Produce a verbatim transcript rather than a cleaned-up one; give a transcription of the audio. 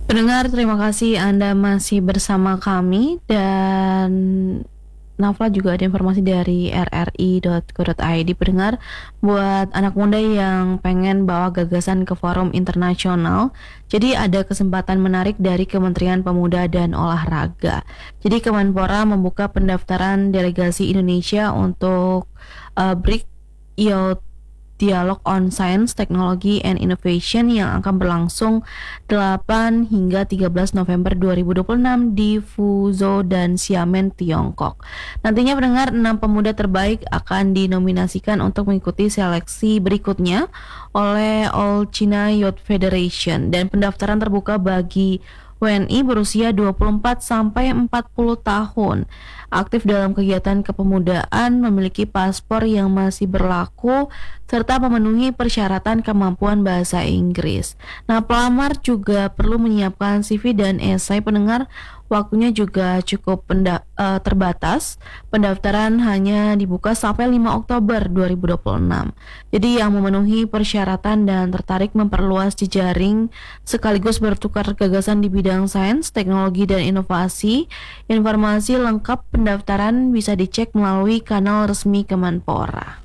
Pendengar, terima kasih Anda masih bersama kami dan Nafla juga ada informasi dari r r i dot co dot i d. Pendengar, buat anak muda yang pengen bawa gagasan ke forum internasional, jadi ada kesempatan menarik dari Kementerian Pemuda dan Olahraga. Jadi Kemenpora membuka pendaftaran delegasi Indonesia untuk uh, BRIC Youth Dialog on Science, Technology, and Innovation yang akan berlangsung delapan hingga tiga belas November dua ribu dua puluh enam di Fuzhou dan Xiamen, Tiongkok. Nantinya pendengar enam pemuda terbaik akan dinominasikan untuk mengikuti seleksi berikutnya oleh All China Youth Federation dan pendaftaran terbuka bagi W N I berusia dua puluh empat sampai empat puluh tahun, aktif dalam kegiatan kepemudaan, memiliki paspor yang masih berlaku, serta memenuhi persyaratan kemampuan bahasa Inggris. Nah, pelamar juga perlu menyiapkan C V dan esai. Pendengar, waktunya juga cukup penda- uh, terbatas. Pendaftaran hanya dibuka sampai lima Oktober dua ribu dua puluh enam. Jadi yang memenuhi persyaratan dan tertarik memperluas jejaring sekaligus bertukar gagasan di bidang sains, teknologi, dan inovasi. Informasi lengkap pendaftaran bisa dicek melalui kanal resmi Kemenpora.